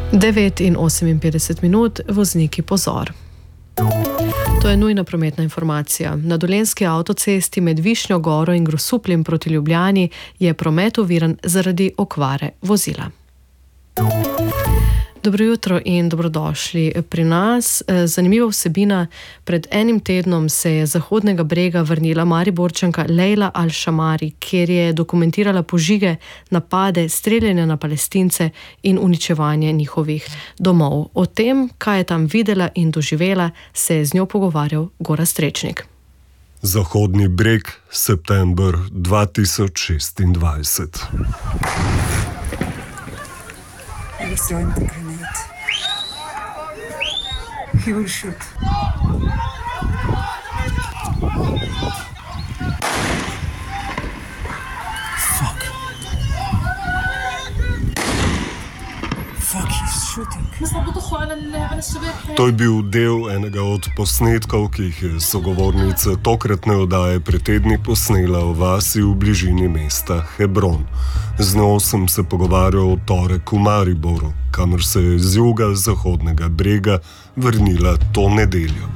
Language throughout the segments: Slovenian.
9:58, vozniki pozor. To je nujna prometna informacija. Na Dolenjski avtocesti med Višnjo Goro in Grosupljem proti Ljubljani je promet oviran zaradi okvare vozila. Dobro jutro in dobrodošli pri nas. Zanimiva vsebina. Pred enim tednom se je z Zahodnega brega vrnila Mariborčanka Lejla Al-Shamari, kjer je dokumentirala požige, napade, streljanje na Palestince in uničevanje njihovih domov. O tem, kaj je tam videla in doživela, se je z njo pogovarjal Gorazd Strečnik. Zahodni breg, september 2026. He's throwing the grenade. He will shoot. Fuck. Fuck, he's shooting. To je bil del enega od posnetkov, ki jih je sogovornica tokratne oddaje pred tedni posnela v vasi v bližini mesta Hebron. Z njo sem se pogovarjal o torek v Mariboru, kamor se je z juga Zahodnega brega vrnila to nedeljo.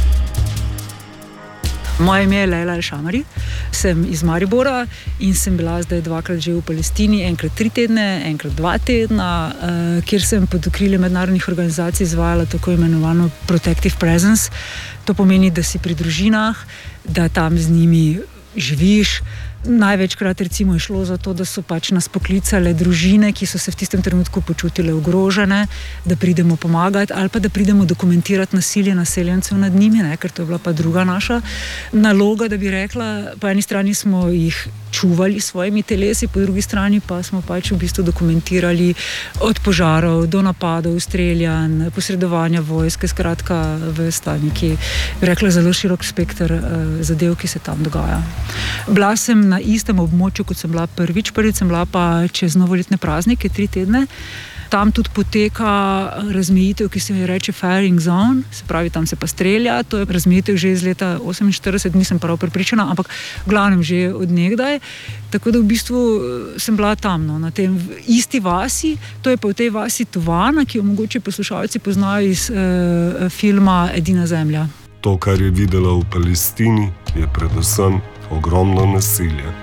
Moje ime je Lejla Al-Shamari, sem iz Maribora in sem bila zdaj dvakrat že v Palestini, enkrat 3 tedne, enkrat 2 tedna, kjer sem pod okriljem mednarodnih organizacij izvajala tako imenovano protective presence. To pomeni, da si pri družinah, da tam z njimi živiš. Največkrat recimo je šlo za to, da so pač nas poklicale družine, ki so se v tistem trenutku počutile ogrožene, da pridemo pomagati ali pa da pridemo dokumentirati nasilje naseljencev nad njimi, ker to je bila pa druga naša naloga, da bi rekla. Po eni strani smo jih čuvali s svojimi telesi, po drugi strani pa smo pač v bistvu dokumentirali od požarov do napadov, streljanj, posredovanja vojske, skratka vesta neki, bi rekla, zelo širok spekter zadev, ki se tam dogaja. Bila sem na istem območju, kot sem bila prvič sem bila pa čez novoletne praznike 3 tedne. Tam tudi poteka razmejitev, ki se mi reče firing zone, se pravi, tam se pa strelja. To je razmejitev že iz leta 1948, nisem prav prepričana, ampak v glavnem že od nekdaj. Tako da v bistvu sem bila tam, na tem isti vasi. To je pa v tej vasi Tovana, ki jo mogoče poslušalci poznajo iz filma Edina zemlja. To, kar je videla v Palestini, je predvsem ogromno nasilje.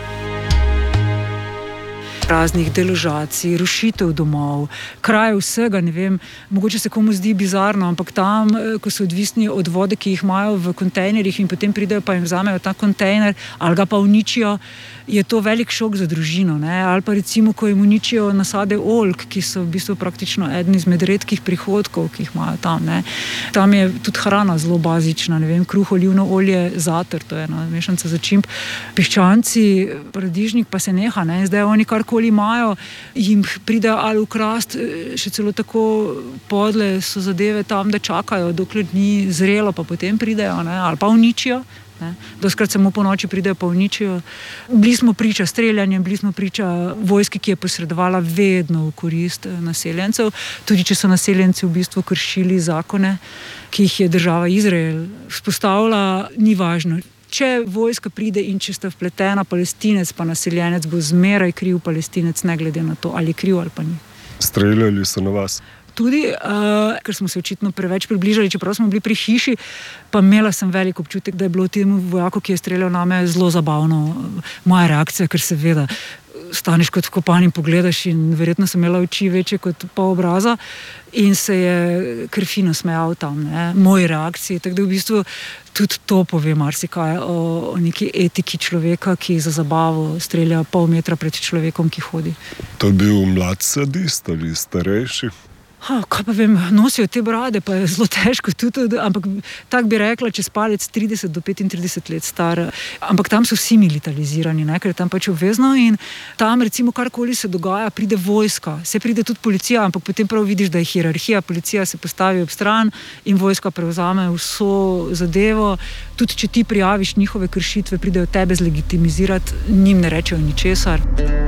Raznih deložacij, rušitev domov, kraj vsega, ne vem, mogoče se komu zdi bizarno, ampak tam, ko so odvisni od vode, ki jih imajo v kontejnerjih in potem pridejo pa jim vzamejo ta kontejner ali ga pa uničijo, je to velik šok za družino, ali pa recimo, ko jim uničijo nasade oljk, ki so v bistvu praktično eden izmed redkih prihodkov, ki jih imajo tam, Tam je tudi hrana zelo bazična, ne vem, kruh, olivno olje, zater, to je ena mešanca začimb, piščanci, paradižnik pa se neha, Zdaj oni karkoli imajo, jim pridejo ali ukrast, še celo tako podle so zadeve tam, da čakajo, dokler ni zrelo, pa potem pridejo, ali pa uničijo. Doskrat samo po noči pridejo pa uničijo. Bili smo priča streljanjem, bili smo priča vojski, ki je posredovala vedno v korist naseljencev, tudi če so naseljenci v bistvu kršili zakone, ki jih je država Izrael vzpostavila, ni važno. Če vojska pride in če sta vpletena Palestinec pa naseljenec, bo zmeraj kriv Palestinec, ne glede na to, ali je kriv ali pa ni. Streljali so na vas? Tudi, ker smo se očitno preveč približali, čeprav smo bili pri hiši, pa imela sem velik občutek, da je bilo temu vojaku, ki je streljal name, zelo zabavno moja reakcija, ker seveda staneš kot vkopan in pogledaš in verjetno sem imela oči večje kot pol obraza in se je kar fino smejal tam, moji reakciji. Tako da v bistvu tudi to pove marsikaj o neki etiki človeka, ki za zabavo strelja pol metra pred človekom, ki hodi. To je bil mlad sadist ali starejši? Kaj pa vem, nosijo te brade, pa je zelo težko tudi, ampak tak bi rekla, čez palec 30 do 35 let star. Ampak tam so vsi militarizirani, ker je tam pač obvezno in tam recimo karkoli se dogaja, pride vojska, se pride tudi policija, ampak potem prav vidiš, da je hierarhija, policija se postavi ob stran in vojska prevzame vso zadevo. Tudi če ti prijaviš njihove kršitve, pridejo tebe zlegitimizirati, njim ne rečejo ničesar.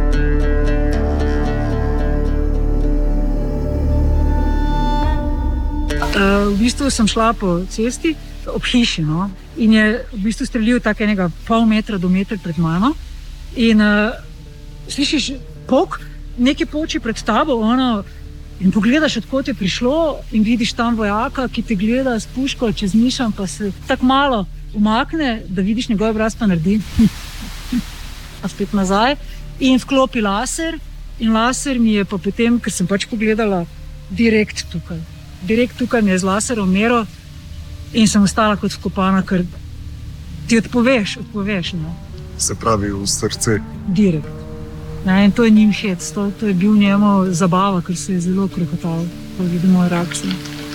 V bistvu sem šla po cesti ob hiši, in je v bistvu streljil tak enega pol metra do metra pred mano in slišiš pok, nekaj poči pred tabo, In pogledaš, odkot je prišlo in vidiš tam vojaka, ki te gleda s puško čez mišem, pa se tako malo umakne, da vidiš njegov obraz, pa naredi. Pa spet nazaj in vklopi laser. In laser mi je pa potem, ker sem pač pogledala direkt tukaj. Direkt tukaj mi je z laserom meril in sem ostala kot vkopana, ker ti odpoveš. Ne? Se pravi v srce. Direkt. In to je njim hec, to je bil njemu zabava, ker se je zelo krohotal, ko vidi moje reakcije.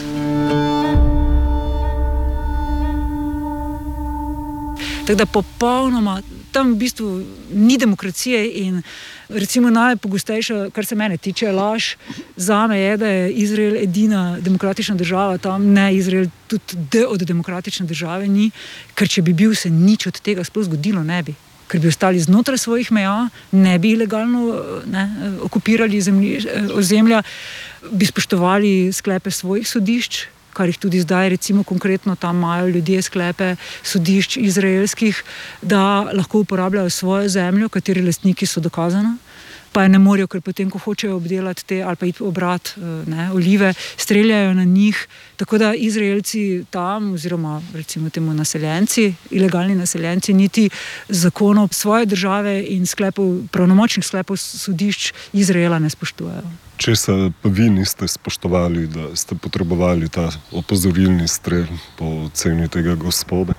Tako da popolnoma, tam v bistvu ni demokracije in recimo najpogostejša, kar se mene tiče, laž zame je, da je Izrael edina demokratična država, tam ne Izrael, tudi D od demokratične države ni, ker če bi bil, se nič od tega sploh zgodilo ne bi. Ker bi ostali znotraj svojih meja, ne bi ilegalno okupirali ozemlja, bi spoštovali sklepe svojih sodišč, kar jih tudi zdaj, recimo konkretno tam imajo ljudje sklepe sodišč izraelskih, da lahko uporabljajo svojo zemljo, kateri lastniki so dokazano, pa je ne morejo, ker potem, ko hočejo obdelati te ali pa iti obrat olive, streljajo na njih. Tako da Izraelci tam, oziroma recimo temu naseljenci, ilegalni naseljenci, niti zakonov svoje države in pravnomočnih sklepov sodišč Izraela ne spoštujejo. Česa pa vi niste spoštovali, da ste potrebovali ta opozorilni strel po oceni tega gospoda?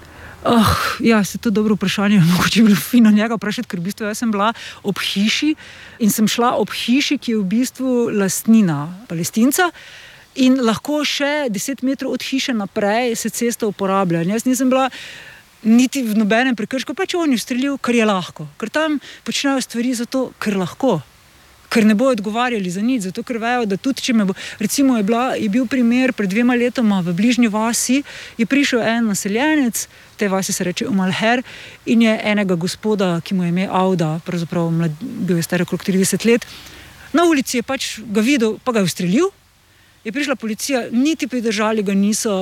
Ja, se to dobro vprašanje, mogoče je bilo fino njega vprašati, ker v bistvu jaz sem bila ob hiši in sem šla ob hiši, ki je v bistvu lastnina Palestinca in lahko še 10 metrov od hiše naprej se cesta uporablja. Jaz nisem bila niti v nobenem prekršku, pač on je ustrelil, ker je lahko. Ker tam počnejo stvari zato, ker lahko. Ker ne bojo odgovarjali za nič, zato ker vejo, da tudi če me bo, recimo je bil primer pred 2 letoma v bližnji vasi, je prišel en naseljenec, te vasi se reče Umalher, in je enega gospoda, ki mu je ime Auda, pravzaprav bil je star okrog 30 let, na ulici je pač ga videl, pa ga je ustrelil, je prišla policija, niti pridržali ga niso,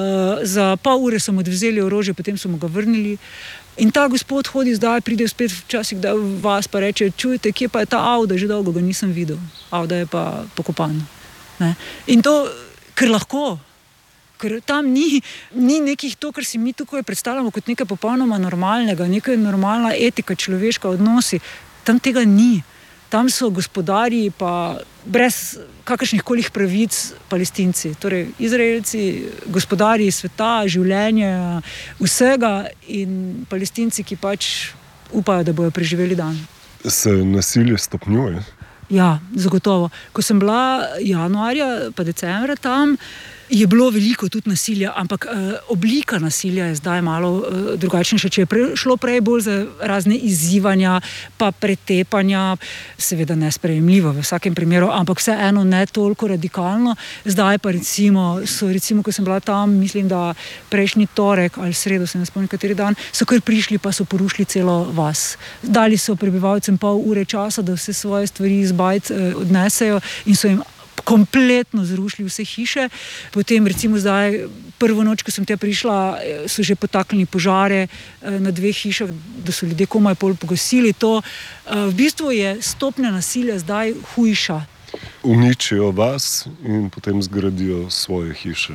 za pol ure so mu odvzeli orožje, potem so mu ga vrnili. In ta gospod hodi zdaj, pride spet včasih, da vas pa reče, čujte, kje pa je ta Auda, že dolgo ga nisem videl. Auda je pa pokopan. Ne? In to, ker lahko, ker tam ni nekih to, kar si mi tukaj predstavljamo kot nekaj popolnoma normalnega, nekaj normalna etika, človeška odnosi. Tam tega ni. Tam so gospodarji pa brez kakršnihkolih pravic Palestinci, torej Izraelci, gospodarji sveta, življenja, vsega in Palestinci, ki pač upajo, da bojo preživeli dan. Se nasilje stopnjuje? Ja, zagotovo. Ko sem bila januarja pa decembra tam, je bilo veliko tudi nasilja, ampak oblika nasilja je zdaj malo drugačnejša. Če je šlo prej bolj za razne izzivanja, pa pretepanja, seveda nesprejemljivo v vsakem primeru, ampak vseeno ne toliko radikalno. Zdaj pa recimo, ko sem bila tam, mislim, da prejšnji torek ali sredo, se ne spomnim kateri dan, so kar prišli pa so porušili celo vas. Dali so prebivalcem pol ure časa, da vse svoje stvari iz bajt odnesejo in so jim kompletno zrušili vse hiše. Potem recimo zdaj, prvo noč, ko sem tja prišla, so že potaknili požare na 2 hišah, da so ljudje komaj pol pogasili to. V bistvu je stopnja nasilja zdaj hujša. Uničijo vas in potem zgradijo svoje hiše.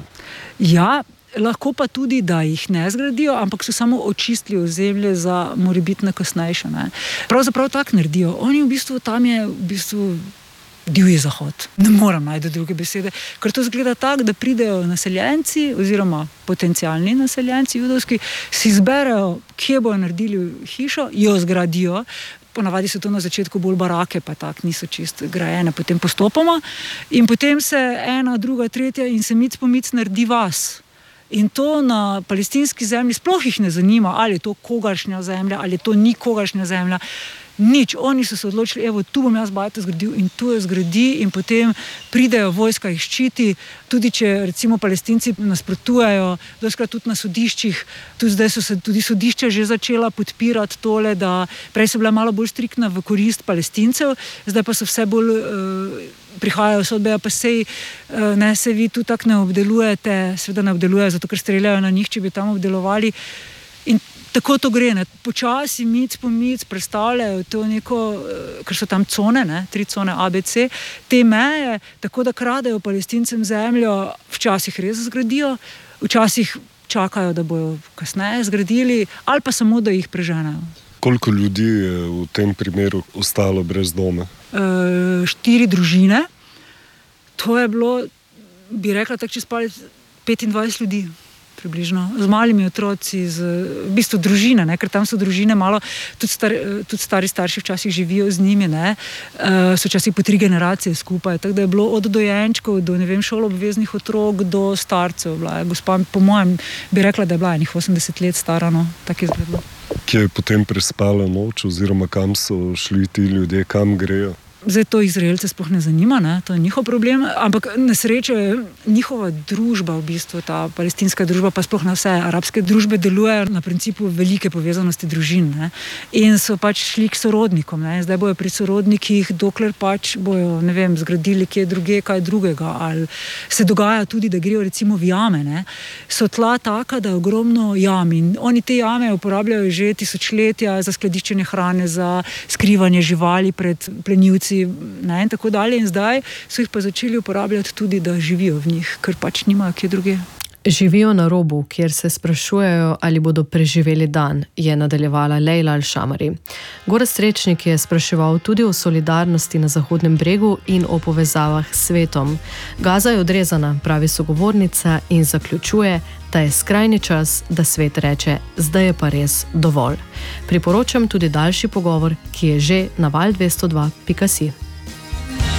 Ja, lahko pa tudi, da jih ne zgradijo, ampak so samo očistili ozemlje za morebitne kasnejše. Pravzaprav tako naredijo. Oni v bistvu, tam je v bistvu divji zahod. Ne moram najti druge besede, ker to zgleda tako, da pridejo naseljenci oziroma potencialni naseljenci judovski, si izberejo, kje bojo naredili hišo, jo zgradijo. Ponavadi so to na začetku bolj barake, pa tako niso čist grajene, potem postopoma. In potem se ena, druga, tretja in se mic po mic naredi vas. In to na palestinski zemlji sploh jih ne zanima, ali je to kogaršnja zemlja, ali to ni kogaršnja zemlja. Nič. Oni so se odločili, evo, tu bom jaz bajto zgradil in tu jo zgradi in potem pridejo, vojska jih ščiti. Tudi če recimo Palestinci nasprotujejo, doskrat tudi na sodiščih, tudi zdaj so se tudi sodišča že začela podpirati tole, da prej so bila malo bolj striktna v korist Palestincev, zdaj pa so vse bolj prihajajo sodbe, pa sej se vi tu tako ne obdelujete, seveda ne obdelujejo, zato ker streljajo na njih, če bi tam obdelovali. In Tako to gre, ne? Počasi, mic po mic predstavljajo to neko, ker so tam cone, ne? 3 cone ABC, te meje, tako da kradejo Palestincem zemljo, včasih res zgradijo, včasih čakajo, da bojo kasneje zgradili, ali pa samo, da jih preženejo. Koliko ljudi je v tem primeru ostalo brez doma? 4 družine, to je bilo, bi rekla tako čez palec, 25 ljudi. Približno, z malimi otroci, v bistvu družine, ne? Ker tam so družine malo, tudi stari starši včasih živijo z njimi, ne? So včasih po 3 generacije skupaj, tako da je bilo od dojenčkov do, ne vem, šoloobveznih otrok do starcev. Gospa, po mojem, bi rekla, da je bila enih 80 let stara, no, tako je izgledalo. Kje je potem prespala noč, oziroma kam so šli ti ljudje, kam grejo? Zdaj to Izraelce sploh ne zanima, ne? To je njihov problem, ampak na srečo je njihova družba, v bistvu ta palestinska družba, pa sploh na vse arabske družbe delujejo na principu velike povezanosti družin, ne? In so pač šli k sorodnikom, ne? Zdaj bojo pri sorodnikih, dokler pač bojo, ne vem, zgradili kje druge, kaj drugega, ali se dogaja tudi, da grejo recimo v jame, ne? So tla taka, da je ogromno jam in oni te jame uporabljajo že tisočletja za skladiščenje hrane, za skrivanje živali pred plenilci, ne, in tako dalje. In zdaj so jih pa začeli uporabljati tudi, da živijo v njih, ker pač nimajo kje druge. Živijo na robu, kjer se sprašujejo, ali bodo preživeli dan, je nadaljevala Leila Al-Shamari. Gorazd Strečnik je spraševal tudi o solidarnosti na Zahodnem bregu in o povezavah s svetom. Gaza je odrezana, pravi sogovornica, in zaključuje, da je skrajni čas, da svet reče, zdaj je pa res dovolj. Priporočam tudi daljši pogovor, ki je že na val202.si.